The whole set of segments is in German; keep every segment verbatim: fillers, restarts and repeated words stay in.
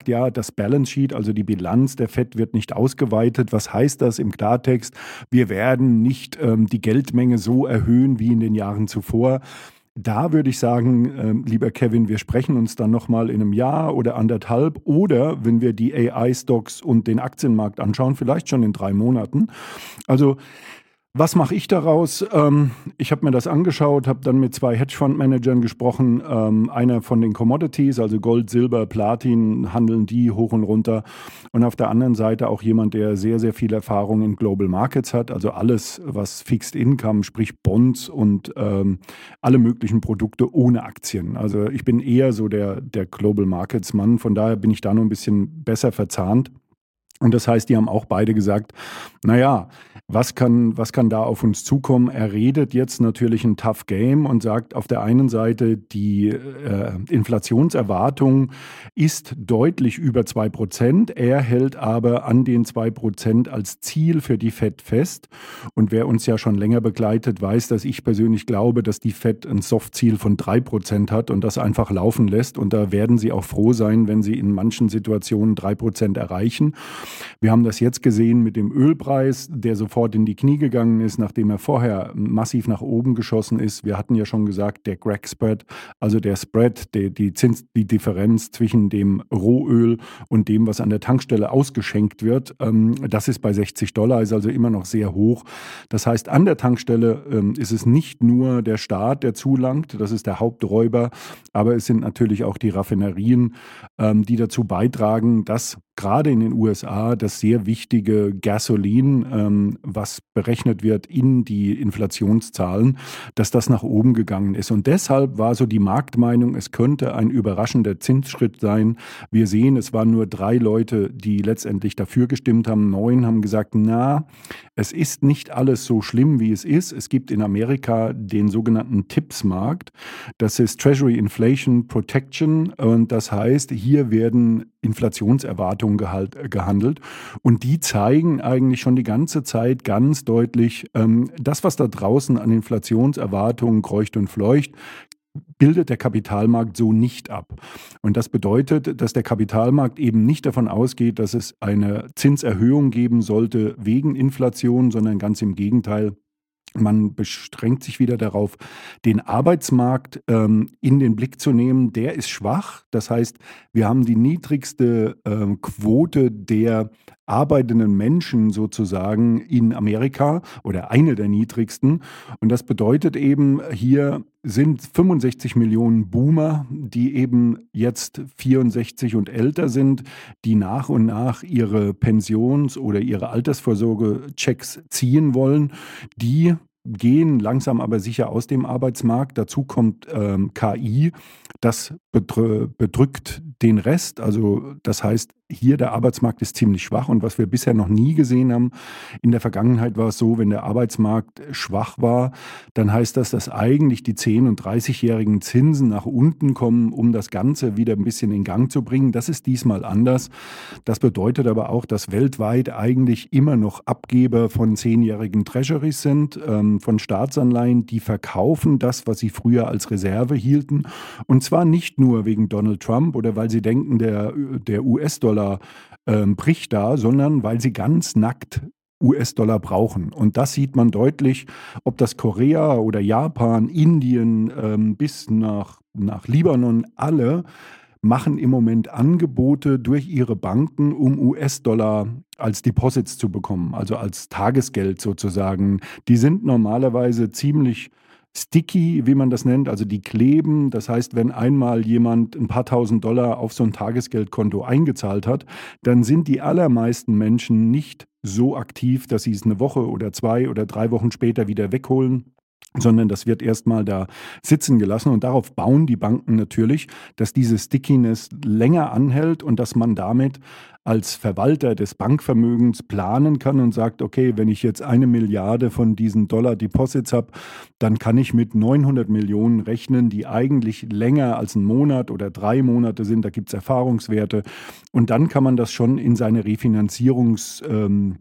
sagt, ja, das Balance Sheet, also die Bilanz der Fed wird nicht ausgeweitet. Was heißt das im Klartext? Wir werden nicht ähm, die Geldmenge so erhöhen wie in den Jahren zuvor. Da würde ich sagen, äh, lieber Kevin, wir sprechen uns dann nochmal in einem Jahr oder anderthalb oder wenn wir die A I-Stocks und den Aktienmarkt anschauen, vielleicht schon in drei Monaten. Also was mache ich daraus? Ähm, ich habe mir das angeschaut, habe dann mit zwei Hedgefondsmanagern gesprochen. Ähm, einer von den Commodities, also Gold, Silber, Platin, handeln die hoch und runter. Und auf der anderen Seite auch jemand, der sehr, sehr viel Erfahrung in Global Markets hat. Also alles, was Fixed Income, sprich Bonds und ähm, alle möglichen Produkte ohne Aktien. Also ich bin eher so der, der Global Markets Mann. Von daher bin ich da noch ein bisschen besser verzahnt. Und das heißt, die haben auch beide gesagt, naja, was kann, was kann da auf uns zukommen? Er redet jetzt natürlich ein Tough Game und sagt auf der einen Seite, die äh, Inflationserwartung ist deutlich über zwei Prozent. Er hält aber an den zwei Prozent als Ziel für die Fed fest. Und wer uns ja schon länger begleitet, weiß, dass ich persönlich glaube, dass die Fed ein Softziel von drei Prozent hat und das einfach laufen lässt. Und da werden sie auch froh sein, wenn sie in manchen Situationen drei Prozent erreichen. Wir haben das jetzt gesehen mit dem Ölpreis, der sofort in die Knie gegangen ist, nachdem er vorher massiv nach oben geschossen ist. Wir hatten ja schon gesagt, der Crack Spread, also der Spread, die, die, Zins, die Differenz zwischen dem Rohöl und dem, was an der Tankstelle ausgeschenkt wird, ähm, das ist bei sechzig Dollar, ist also immer noch sehr hoch. Das heißt, an der Tankstelle ähm, ist es nicht nur der Staat, der zulangt, das ist der Haupträuber, aber es sind natürlich auch die Raffinerien, ähm, die dazu beitragen, dass gerade in den U S A das sehr wichtige Gasoline, ähm, was berechnet wird in die Inflationszahlen, dass das nach oben gegangen ist. Und deshalb war so die Marktmeinung, es könnte ein überraschender Zinsschritt sein. Wir sehen, es waren nur drei Leute, die letztendlich dafür gestimmt haben. Neun haben gesagt, na, es ist nicht alles so schlimm, wie es ist. Es gibt in Amerika den sogenannten Tipps-Markt. Das ist Treasury Inflation Protection. Und das heißt, hier werden Inflationserwartungen gehalt, gehandelt. Und die zeigen eigentlich schon die ganze Zeit ganz deutlich, ähm, das, was da draußen an Inflationserwartungen kreucht und fleucht, bildet der Kapitalmarkt so nicht ab. Und das bedeutet, dass der Kapitalmarkt eben nicht davon ausgeht, dass es eine Zinserhöhung geben sollte wegen Inflation, sondern ganz im Gegenteil. Man bestrengt sich wieder darauf, den Arbeitsmarkt ähm, in den Blick zu nehmen. Der ist schwach. Das heißt, wir haben die niedrigste ähm, Quote der arbeitenden Menschen sozusagen in Amerika oder eine der niedrigsten. Und das bedeutet eben, hier sind fünfundsechzig Millionen Boomer, die eben jetzt vierundsechzig und älter sind, die nach und nach ihre Pensions- oder ihre Altersvorsorge-Checks ziehen wollen, die gehen langsam aber sicher aus dem Arbeitsmarkt. Dazu kommt ähm, K I, das bedrü- bedrückt den Rest. Also das heißt, hier der Arbeitsmarkt ist ziemlich schwach und was wir bisher noch nie gesehen haben, in der Vergangenheit war es so, wenn der Arbeitsmarkt schwach war, dann heißt das, dass eigentlich die zehn- und dreißigjährigen Zinsen nach unten kommen, um das Ganze wieder ein bisschen in Gang zu bringen. Das ist diesmal anders. Das bedeutet aber auch, dass weltweit eigentlich immer noch Abgeber von zehnjährigen Treasuries sind, ähm, von Staatsanleihen, die verkaufen das, was sie früher als Reserve hielten. Und zwar nicht nur wegen Donald Trump oder weil sie denken, der, der U S-Dollar ähm, bricht da, sondern weil sie ganz nackt U S-Dollar brauchen. Und das sieht man deutlich, ob das Korea oder Japan, Indien ähm, bis nach, nach Libanon, alle machen im Moment Angebote durch ihre Banken, um U S-Dollar als Deposits zu bekommen, also als Tagesgeld sozusagen. Die sind normalerweise ziemlich sticky, wie man das nennt, also die kleben. Das heißt, wenn einmal jemand ein paar tausend Dollar auf so ein Tagesgeldkonto eingezahlt hat, dann sind die allermeisten Menschen nicht so aktiv, dass sie es eine Woche oder zwei oder drei Wochen später wieder wegholen, sondern das wird erstmal da sitzen gelassen und darauf bauen die Banken natürlich, dass diese Stickiness länger anhält und dass man damit als Verwalter des Bankvermögens planen kann und sagt, okay, wenn ich jetzt eine Milliarde von diesen Dollar-Deposits habe, dann kann ich mit neunhundert Millionen rechnen, die eigentlich länger als ein Monat oder drei Monate sind, da gibt es Erfahrungswerte und dann kann man das schon in seine Refinanzierungs- ähm,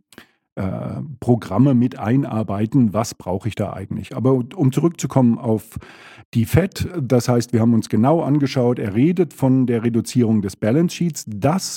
äh, Programme mit einarbeiten, was brauche ich da eigentlich. Aber um zurückzukommen auf die Fed, das heißt, wir haben uns genau angeschaut, er redet von der Reduzierung des Balance Sheets. Das